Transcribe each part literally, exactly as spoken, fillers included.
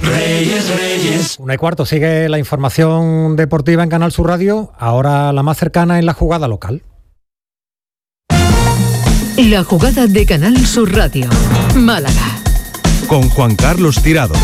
Reyes, Reyes. Una y cuarto, sigue la información deportiva en Canal Sur Radio, ahora la más cercana en la jugada local. La jugada de Canal Sur Radio, Málaga. Con Juan Carlos Tirado.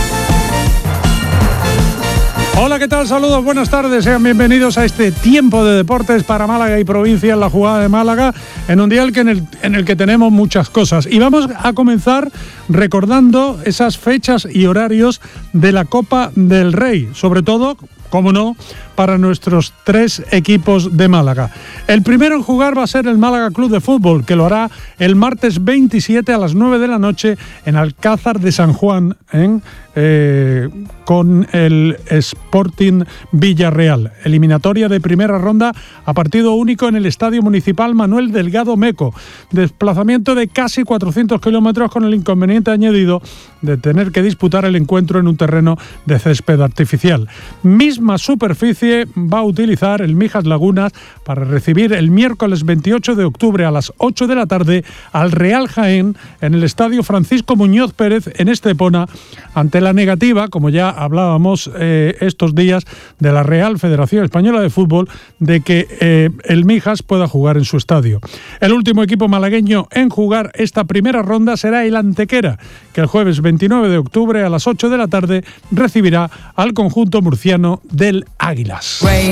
Hola, ¿qué tal? Saludos, buenas tardes, sean bienvenidos a este tiempo de deportes para Málaga y provincia en la jugada de Málaga, en un día en el, en el que tenemos muchas cosas. Y vamos a comenzar recordando esas fechas y horarios de la Copa del Rey, sobre todo, como no, para nuestros tres equipos de Málaga. El primero en jugar va a ser el Málaga Club de Fútbol, que lo hará el martes veintisiete a las nueve de la noche en Alcázar de San Juan, en, eh, con el Sporting Villarreal. Eliminatoria de primera ronda a partido único en el Estadio Municipal Manuel Delgado Meco. Desplazamiento de casi cuatrocientos kilómetros con el inconveniente añadido de tener que disputar el encuentro en un terreno de césped artificial. Misma superficie va a utilizar el Mijas Lagunas para recibir el miércoles veintiocho de octubre a las ocho de la tarde al Real Jaén en el Estadio Francisco Muñoz Pérez en Estepona, ante la negativa, como ya hablábamos eh, estos días, de la Real Federación Española de Fútbol de que eh, el Mijas pueda jugar en su estadio. El último equipo malagueño en jugar esta primera ronda será el Antequera, que el jueves veintinueve de octubre a las ocho de la tarde recibirá al conjunto murciano del Águilas.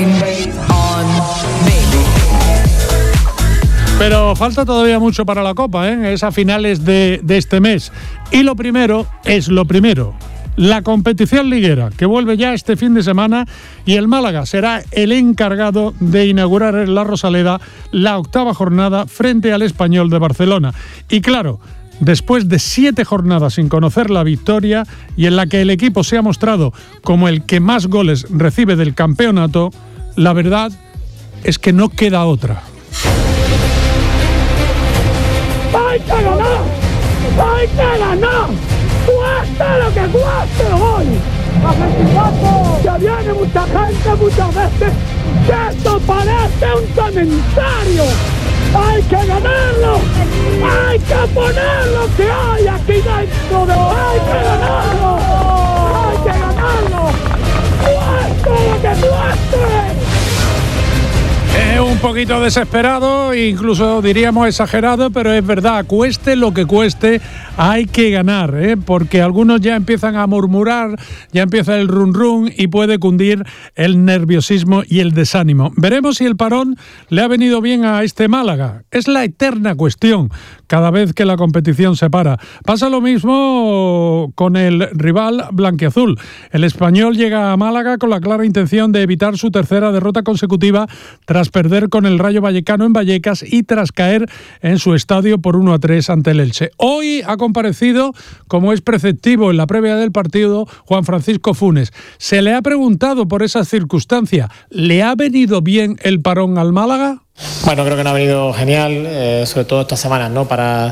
Pero falta todavía mucho para la Copa, ¿eh? Es a finales de, de este mes. Y lo primero es lo primero. La competición liguera, que vuelve ya este fin de semana, y el Málaga será el encargado de inaugurar en la Rosaleda la octava jornada frente al Español de Barcelona. Y claro, después de siete jornadas sin conocer la victoria y en la que el equipo se ha mostrado como el que más goles recibe del campeonato, la verdad es que no queda otra. ¡Hay que ganar! ¡Hay que ganar! ¡Cueste lo que cueste hoy! ¡Que viene mucha gente muchas veces! ¡Que esto parece un cementerio! ¡Hay que ganarlo! ¡Hay que poner lo que hay aquí dentro! De... ¡Hay que ganarlo! ¡Hay que ganarlo! ¡Cueste lo que cueste! Es un poquito desesperado, incluso diríamos exagerado, pero es verdad, cueste lo que cueste, hay que ganar, ¿eh? Porque algunos ya empiezan a murmurar, ya empieza el run run y puede cundir el nerviosismo y el desánimo. Veremos si el parón le ha venido bien a este Málaga. Es la eterna cuestión cada vez que la competición se para. Pasa lo mismo con el rival blanquiazul. El Español llega a Málaga con la clara intención de evitar su tercera derrota consecutiva tras perder con el Rayo Vallecano en Vallecas y tras caer en su estadio por uno a tres ante el Elche. Hoy ha comparecido, como es preceptivo en la previa del partido, Juan Francisco Funes. Se le ha preguntado por esa circunstancia. ¿Le ha venido bien el parón al Málaga? Bueno, creo que no ha venido genial, eh, sobre todo estas semanas, ¿no? Para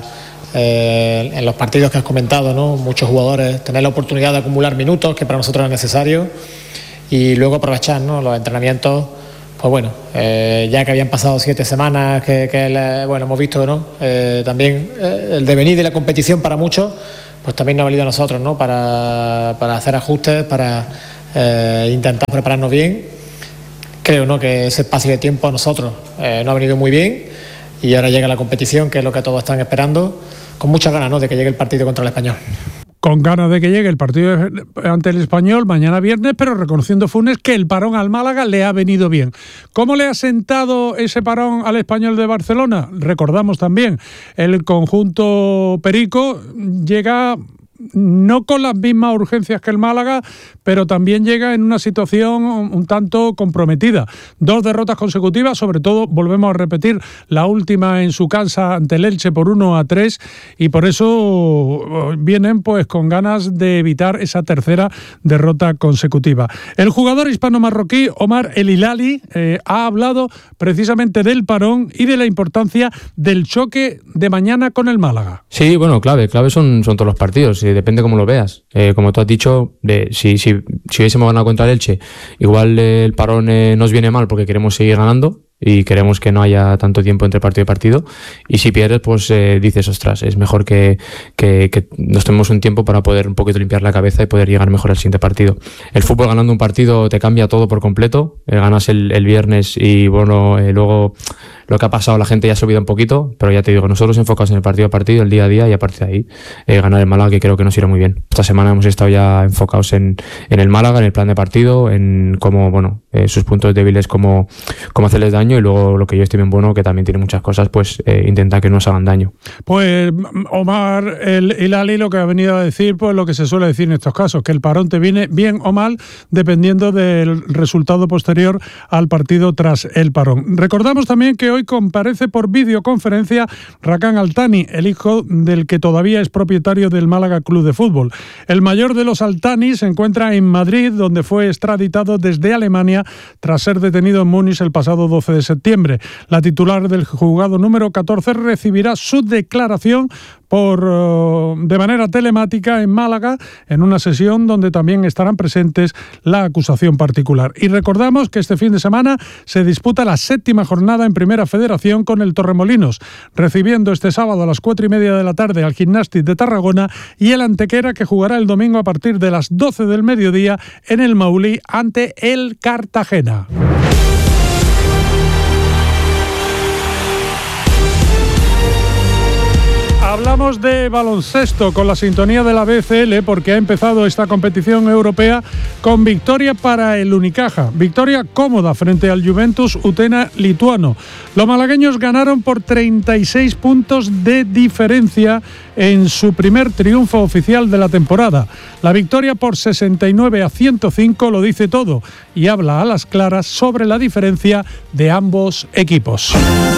eh, en los partidos que has comentado, ¿no? Muchos jugadores tener la oportunidad de acumular minutos, que para nosotros es necesario, y luego aprovechar, ¿no? Los entrenamientos. Pues bueno, eh, ya que habían pasado siete semanas, que, que le, bueno, hemos visto, ¿no? Eh, también eh, el devenir de la competición para muchos, pues también nos ha valido a nosotros, ¿no? Para, para hacer ajustes, para eh, intentar prepararnos bien. Creo, ¿no? Que ese espacio de tiempo a nosotros eh, nos ha venido muy bien y ahora llega la competición, que es lo que todos están esperando, con muchas ganas, ¿no? De que llegue el partido contra el Español. Con ganas de que llegue el partido ante el Español mañana viernes, pero reconociendo Funes que el parón al Málaga le ha venido bien. ¿Cómo le ha sentado ese parón al Español de Barcelona? Recordamos también, el conjunto perico llega no con las mismas urgencias que el Málaga, pero también llega en una situación un tanto comprometida. Dos derrotas consecutivas, sobre todo, volvemos a repetir, la última en su casa ante el Elche por uno a tres, y por eso vienen pues con ganas de evitar esa tercera derrota consecutiva. El jugador hispano-marroquí Omar El Hilali eh, ha hablado precisamente del parón y de la importancia del choque de mañana con el Málaga. Sí, bueno, clave, clave son, son todos los partidos, eh, depende cómo lo veas. Eh, como tú has dicho, de, si, si, si hubiésemos ganado contra el Elche, igual eh, el parón eh, nos viene mal porque queremos seguir ganando, y queremos que no haya tanto tiempo entre partido y partido, y si pierdes pues eh, dices, ostras, es mejor que, que, que nos tomemos un tiempo para poder un poquito limpiar la cabeza y poder llegar mejor al siguiente partido. El fútbol, ganando un partido, te cambia todo por completo. Eh, ganas el, el viernes y bueno, eh, luego lo que ha pasado, la gente ya se olvida un poquito, pero ya te digo, nosotros enfocados en el partido a partido, el día a día, y a partir de ahí eh, ganar el Málaga, que creo que nos irá muy bien. Esta semana hemos estado ya enfocados en, en el Málaga, en el plan de partido, en cómo, bueno, eh, sus puntos débiles, cómo, cómo hacerles daño, y luego lo que yo estoy bien bueno, que también tiene muchas cosas, pues eh, intentar que no nos hagan daño. Pues Omar el Hilali lo que ha venido a decir, pues lo que se suele decir en estos casos, que el parón te viene bien o mal dependiendo del resultado posterior al partido tras el parón. Recordamos también que hoy comparece por videoconferencia Rakan Altani, el hijo del que todavía es propietario del Málaga Club de Fútbol. El mayor de los Altani se encuentra en Madrid, donde fue extraditado desde Alemania tras ser detenido en Múnich el pasado doce de septiembre. La titular del juzgado número catorce recibirá su declaración por uh, de manera telemática en Málaga, en una sesión donde también estarán presentes la acusación particular. Y recordamos que este fin de semana se disputa la séptima jornada en Primera Federación con el Torremolinos, recibiendo este sábado a las cuatro y media de la tarde al Gimnàstic de Tarragona, y el Antequera, que jugará el domingo a partir de las doce del mediodía en el Maulí ante el Cartagena. Hablamos de baloncesto con la sintonía de la B C L, porque ha empezado esta competición europea con victoria para el Unicaja. Victoria cómoda frente al Juventus Utena lituano. Los malagueños ganaron por treinta y seis puntos de diferencia en su primer triunfo oficial de la temporada. La victoria por sesenta y nueve a ciento cinco lo dice todo y habla a las claras sobre la diferencia de ambos equipos.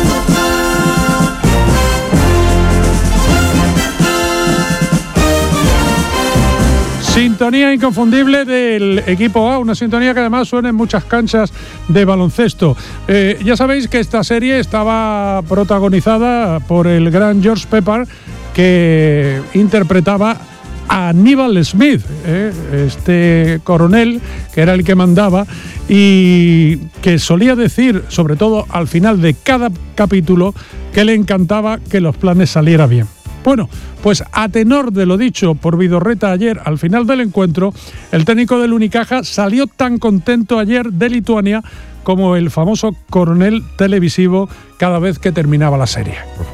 Sintonía inconfundible del equipo A, una sintonía que además suena en muchas canchas de baloncesto. Eh, ya sabéis que esta serie estaba protagonizada por el gran George Pepper, que interpretaba a Aníbal Smith, eh, este coronel que era el que mandaba y que solía decir, sobre todo al final de cada capítulo, que le encantaba que los planes salieran bien. Bueno, pues a tenor de lo dicho por Vidorreta ayer al final del encuentro, el técnico del Unicaja salió tan contento ayer de Lituania como el famoso coronel televisivo cada vez que terminaba la serie.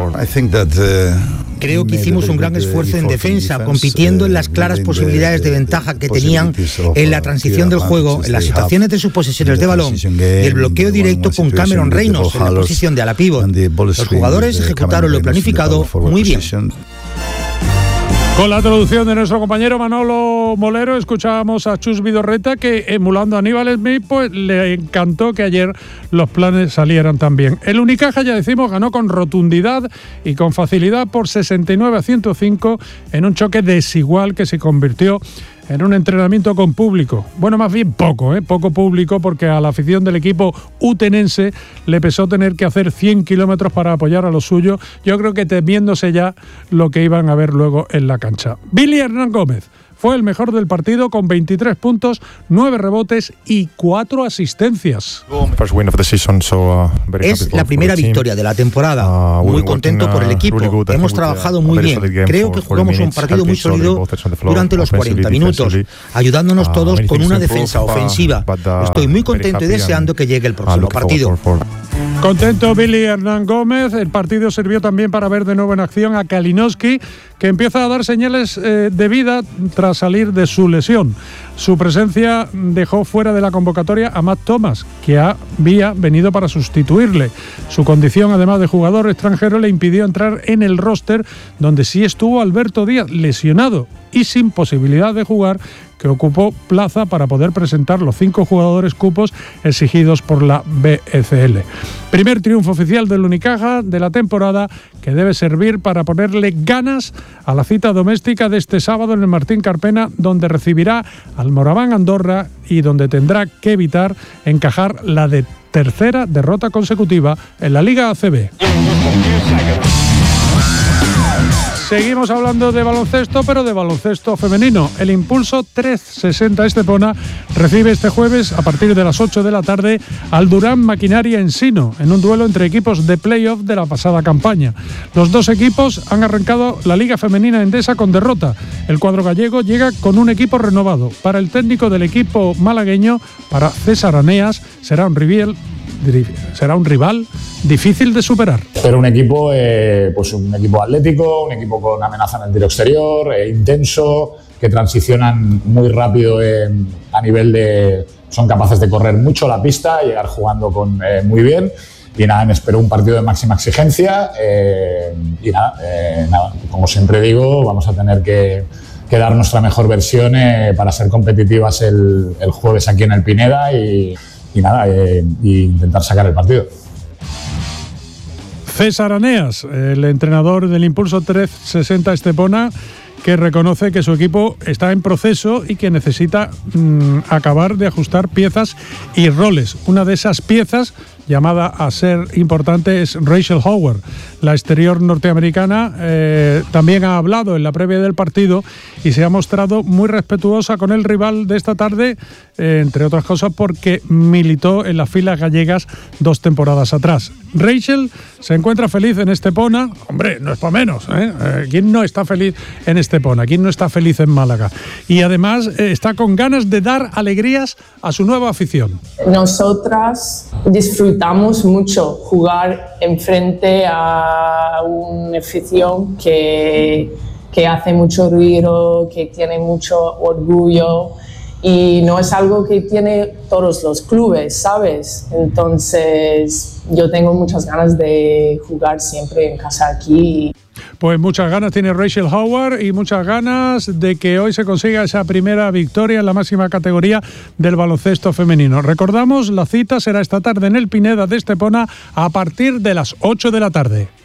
Creo que hicimos un gran esfuerzo en defensa, compitiendo en las claras posibilidades de ventaja que tenían en la transición del juego, en las situaciones de sus posesiones de balón y el bloqueo directo con Cameron Reynolds en la posición de ala pívot. Los jugadores ejecutaron lo planificado muy bien. Con la traducción de nuestro compañero Manolo Molero, escuchábamos a Chus Vidorreta, que emulando a Aníbal Smith, pues le encantó que ayer los planes salieran tan bien. El Unicaja, ya decimos, ganó con rotundidad y con facilidad por sesenta y nueve a ciento cinco en un choque desigual que se convirtió en un entrenamiento con público. Bueno, más bien poco, ¿eh? Poco público, porque a la afición del equipo utenense le pesó tener que hacer cien kilómetros para apoyar a los suyos. Yo creo que temiéndose ya lo que iban a ver luego en la cancha. Billy Hernán Gómez fue el mejor del partido con veintitrés puntos, nueve rebotes y cuatro asistencias. Es la primera victoria de la temporada. Muy contento por el equipo. Hemos trabajado muy bien. Creo que jugamos un partido muy sólido durante los cuarenta minutos, ayudándonos todos con una defensa ofensiva. Estoy muy contento y deseando que llegue el próximo partido. Contento Billy Hernán Gómez. El partido sirvió también para ver de nuevo en acción a Kalinowski, que empieza a dar señales eh, de vida tras salir de su lesión. Su presencia dejó fuera de la convocatoria a Matt Thomas, que había venido para sustituirle. Su condición, además de jugador extranjero, le impidió entrar en el roster, donde sí estuvo Alberto Díaz, lesionado y sin posibilidad de jugar, que ocupó plaza para poder presentar los cinco jugadores cupos exigidos por la B C L. Primer triunfo oficial del Unicaja de la temporada, que debe servir para ponerle ganas a la cita doméstica de este sábado en el Martín Carpena, donde recibirá al Moraván Andorra y donde tendrá que evitar encajar la de tercera derrota consecutiva en la Liga A C B. Seguimos hablando de baloncesto, pero de baloncesto femenino. El Impulso trescientos sesenta Estepona recibe este jueves a partir de las ocho de la tarde al Durán Maquinaria Ensino, en un duelo entre equipos de playoff de la pasada campaña. Los dos equipos han arrancado la Liga Femenina Endesa con derrota. El cuadro gallego llega con un equipo renovado. Para el técnico del equipo malagueño, para César Aneas, será un rival, será un rival difícil de superar. Pero un equipo, eh, pues un equipo atlético, un equipo con amenaza en el tiro exterior, eh, intenso, que transicionan muy rápido eh, a nivel de... Son capaces de correr mucho la pista, llegar jugando con, eh, muy bien. Y nada, me espero un partido de máxima exigencia. Eh, y nada, eh, nada, como siempre digo, vamos a tener que, que dar nuestra mejor versión eh, para ser competitivas el, el jueves aquí en el Pineda y, y nada, eh, y intentar sacar el partido. César Aneas, el entrenador del Impulso trescientos sesenta Estepona, que reconoce que su equipo está en proceso y que necesita mmm, acabar de ajustar piezas y roles. Una de esas piezas, llamada a ser importante, es Rachel Howard. La exterior norteamericana eh, también ha hablado en la previa del partido y se ha mostrado muy respetuosa con el rival de esta tarde, eh, entre otras cosas porque militó en las filas gallegas dos temporadas atrás. Rachel se encuentra feliz en Estepona. Hombre, no es para menos, ¿eh? Eh, ¿Quién no está feliz en Estepona? ¿Quién no está feliz en Málaga? Y además eh, está con ganas de dar alegrías a su nueva afición. Nosotras disfrutamos mucho jugar enfrente a una afición que, que hace mucho ruido, que tiene mucho orgullo. Y no es algo que tiene todos los clubes, ¿sabes? Entonces, yo tengo muchas ganas de jugar siempre en casa aquí. Pues muchas ganas tiene Rachel Howard y muchas ganas de que hoy se consiga esa primera victoria en la máxima categoría del baloncesto femenino. Recordamos, la cita será esta tarde en el Pineda de Estepona a partir de las ocho de la tarde.